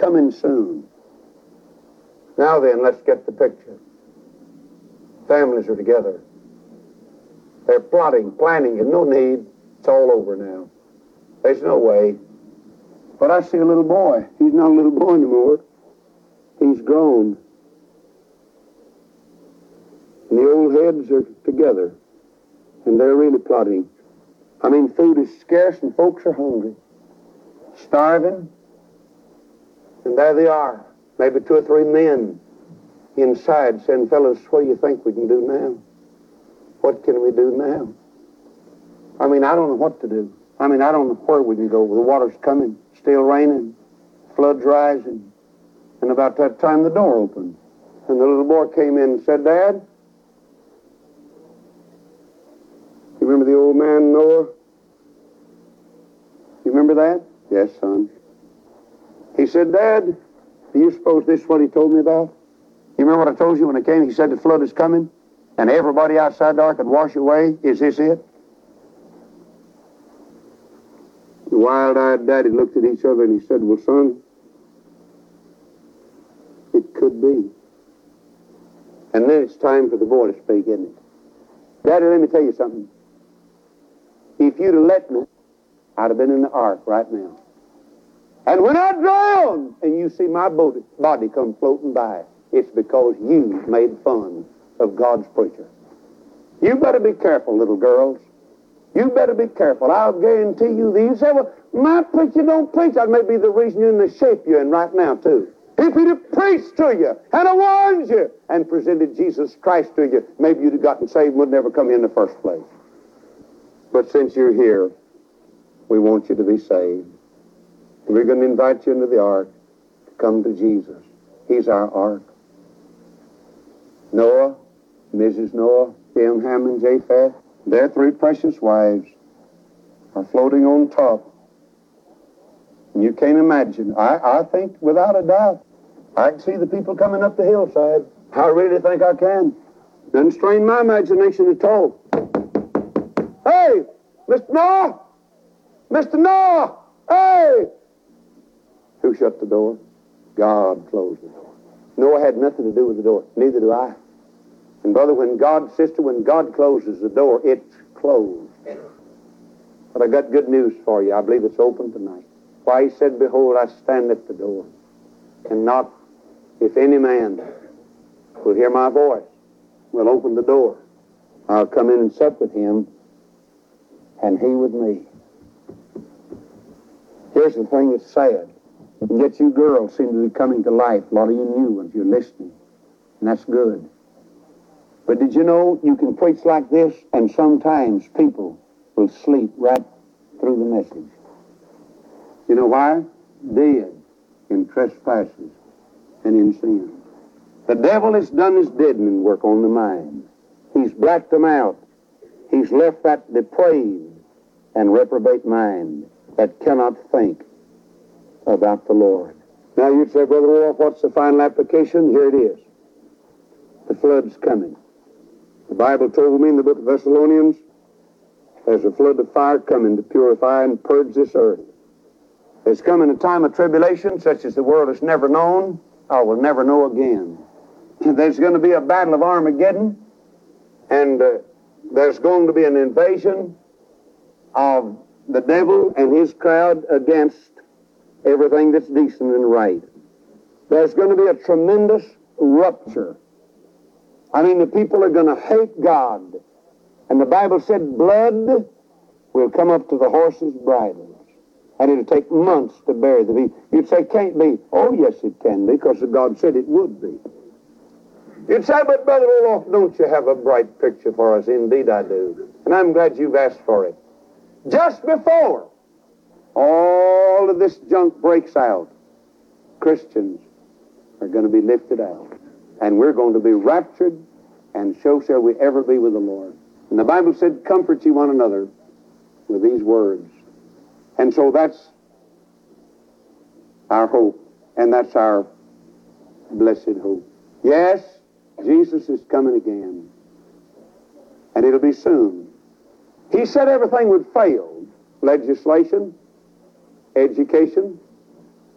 coming soon. Now then, let's get the picture. Families are together. They're plotting, planning, and no need. It's all over now. There's no way. But I see a little boy. He's not a little boy anymore. He's grown. And the old heads are together. And they're really plotting. I mean, food is scarce and folks are hungry. Starving. And there they are. Maybe 2 or 3 men inside saying, fellas, what do you think we can do now? What can we do now? I mean, I don't know what to do. I mean, I don't know where we can go. The water's coming, still raining, flood's rising. And about that time, the door opened. And the little boy came in and said, Dad, you remember the old man Noah? You remember that? Yes, son. He said, Dad, do you suppose this is what he told me about? You remember what I told you when I came? He said the flood is coming, and everybody outside the ark could wash away. Is this it? The wild-eyed daddy looked at each other and he said, well, son, it could be. And then it's time for the boy to speak, isn't it? Daddy, let me tell you something. If you'd have let me, I'd have been in the ark right now. And when I drown and you see my body come floating by, it's because you made fun of God's preacher. You better be careful, little girls. You better be careful. I'll guarantee you that you say, well, my preacher don't preach. That may be the reason you're in the shape you're in right now, too. If he'd have preached to you and warned you and presented Jesus Christ to you, maybe you'd have gotten saved and would never come in the first place. But since you're here, we want you to be saved. We're going to invite you into the ark to come to Jesus. He's our ark. Noah, Mrs. Noah, Ham, Ham, and Japheth, their 3 precious wives are floating on top. And you can't imagine. I think, without a doubt, I can see the people coming up the hillside. I really think I can. Doesn't strain my imagination at all. Hey, Mr. Noah! Mr. Noah! Hey! Who shut the door? God closed the door. Noah had nothing to do with the door. Neither do I. And brother, when God closes the door, it's closed. But I got good news for you. I believe it's open tonight. Why, he said, behold, I stand at the door and knock. If any man will hear my voice, will open the door, I'll come in and sup with him, and he with me. Here's the thing that's sad. And yet you girls seem to be coming to life. A lot of you new ones, you're listening. And that's good. But did you know you can preach like this and sometimes people will sleep right through the message? You know why? Dead in trespasses and in sin. The devil has done his deadening work on the mind. He's blacked them out. He's left that depraved and reprobate mind that cannot think about the Lord. Now you'd say, Brother Wolf, what's the final application? Here it is. The flood's coming. The Bible told me in the book of Thessalonians, there's a flood of fire coming to purify and purge this earth. There's coming a time of tribulation such as the world has never known or will never know again. There's going to be a battle of Armageddon, and there's going to be an invasion of the devil and his crowd against everything that's decent and right. There's going to be a tremendous rupture. I mean, the people are going to hate God. And the Bible said blood will come up to the horses' bridles. And it'll take months to bury the beast. You'd say, can't be. Oh, yes, it can be, because God said it would be. You'd say, but Brother Olaf, don't you have a bright picture for us? Indeed I do. And I'm glad you've asked for it. Just before all of this junk breaks out, Christians are going to be lifted out. And we're going to be raptured, and so shall we ever be with the Lord. And the Bible said, comfort ye one another with these words. And so that's our hope, and that's our blessed hope. Yes, Jesus is coming again, and it'll be soon. He said everything would fail. Legislation, education,